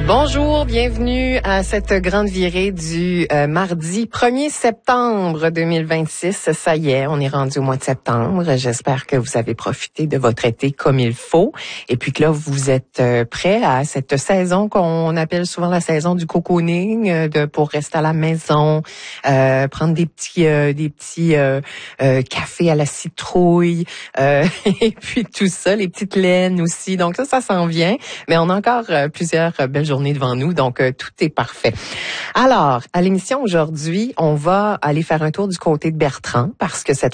Bonjour, bienvenue à cette grande virée du mardi 1er septembre 2026. Ça y est, on est rendu au mois de septembre. J'espère que vous avez profité de votre été comme il faut et puis que là, vous êtes prêts à cette saison qu'on appelle souvent la saison du cocooning, pour rester à la maison, prendre des petits cafés à la citrouille et puis tout ça, les petites laines aussi. Donc ça s'en vient. Mais on a encore plusieurs belles journées devant nous, donc tout est parfait. Alors, à l'émission aujourd'hui, on va aller faire un tour du côté de Bertrand parce que cette